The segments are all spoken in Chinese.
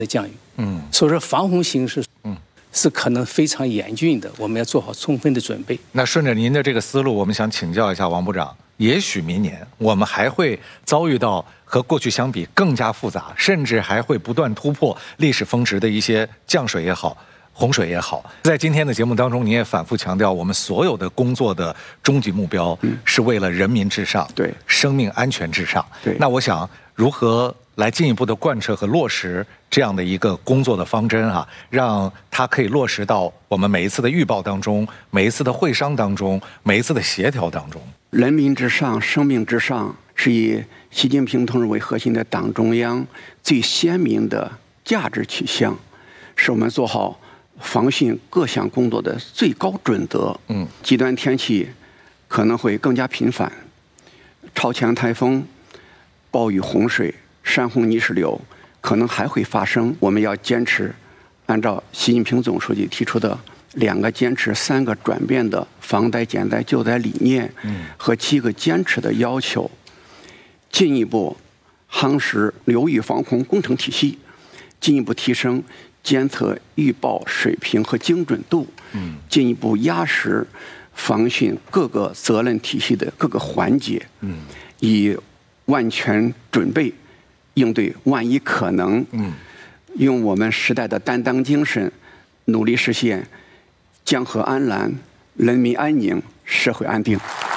的降雨。所以说防洪形势是可能非常严峻的，我们要做好充分的准备。 那顺着您的这个思路，我们想请教一下王部长，也许明年我们还会遭遇到和过去相比更加复杂，甚至还会不断突破历史峰值的一些降水也好、洪水也好。在今天的节目当中，您也反复强调，我们所有的工作的终极目标是为了人民至上， 对， 生命安全至上。 对， 那我想如何来进一步的贯彻和落实这样的一个工作的方针啊，让它可以落实到我们每一次的预报当中、每一次的会商当中、每一次的协调当中。 人民至上，生命至上，是以习近平同志为核心的党中央最鲜明的价值取向，是我们做好防汛各项工作的最高准则。极端天气可能会更加频繁，超强台风、暴雨、洪水、山洪、泥石流可能还会发生。我们要坚持按照习近平总书记提出的2个坚持、3个转变的防灾减灾救灾理念和7个坚持的要求，进一步夯实流域防洪工程体系，进一步提升监测预报水平和精准度，进一步压实防汛各个责任体系的各个环节，以万全准备应对万一可能，用我们时代的担当精神，努力实现江河安澜、人民安宁、社会安定。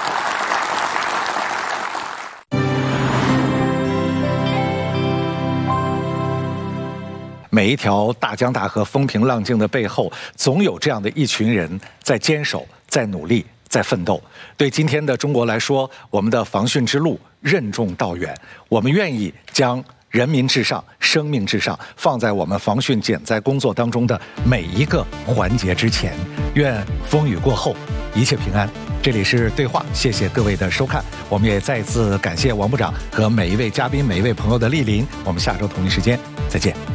每一条大江大河风平浪静的背后，总有这样的一群人在坚守、在努力、在奋斗。对今天的中国来说，我们的防汛之路任重道远，我们愿意将人民至上、生命至上放在我们防汛减灾工作当中的每一个环节之前。愿风雨过后一切平安。这里是对话，谢谢各位的收看。我们也再次感谢王部长和每一位嘉宾、每一位朋友的莅临。我们下周同一时间再见。